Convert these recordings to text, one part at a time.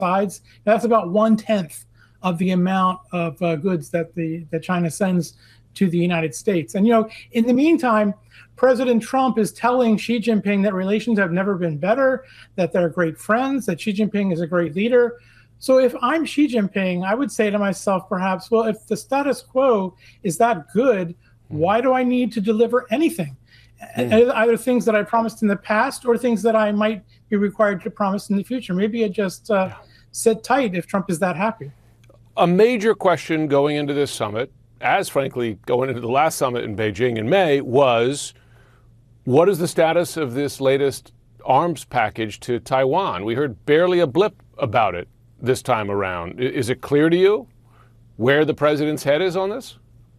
sides. That's about 1/10 of the amount of goods that China sends to the United States. And, in the meantime, President Trump is telling Xi Jinping that relations have never been better, that they're great friends, that Xi Jinping is a great leader. So if I'm Xi Jinping, I would say to myself, perhaps, well, if the status quo is that good, why do I need to deliver anything? Either things that I promised in the past or things that I might be required to promise in the future. Maybe I just sit tight if Trump is that happy. A major question going into this summit, as frankly going into the last summit in Beijing in May, was what is the status of this latest arms package to Taiwan? We heard barely a blip about it this time around. Is it clear to you where the president's head is on this?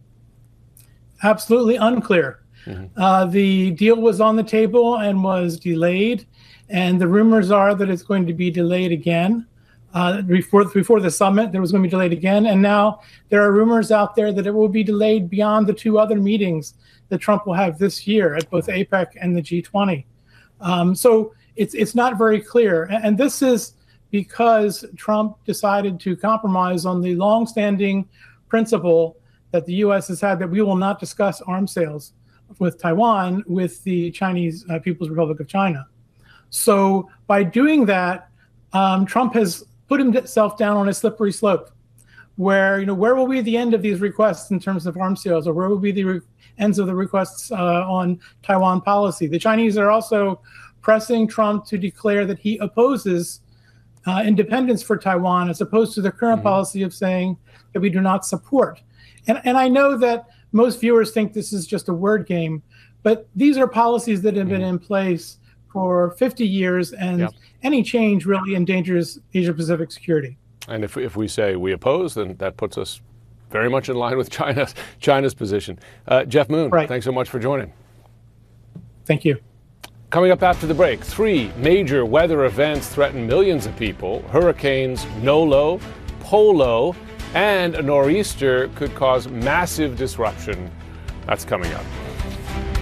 Absolutely unclear. The deal was on the table and was delayed, and the rumors are that it's going to be delayed again. Before the summit, there was going to be delayed again, and now there are rumors out there that it will be delayed beyond the 2 other meetings that Trump will have this year at both APEC and the G20. So it's not very clear, and this is because Trump decided to compromise on the longstanding principle that the U.S. has had that we will not discuss arms sales with Taiwan with the Chinese People's Republic of China. So by doing that, Trump has put himself down on a slippery slope where, where will be the end of these requests in terms of arms sales, or where will be the ends of the requests on Taiwan policy? The Chinese are also pressing Trump to declare that he opposes independence for Taiwan as opposed to the current policy of saying that we do not support. And I know that most viewers think this is just a word game, but these are policies that have been in place for 50 years, and any change really endangers Asia-Pacific security. And if we say we oppose, then that puts us very much in line with China's position. Jeff Moon, thanks so much for joining. Thank you. Coming up after the break, 3 major weather events threaten millions of people. Hurricanes Nolo, Polo, and a nor'easter could cause massive disruption. That's coming up.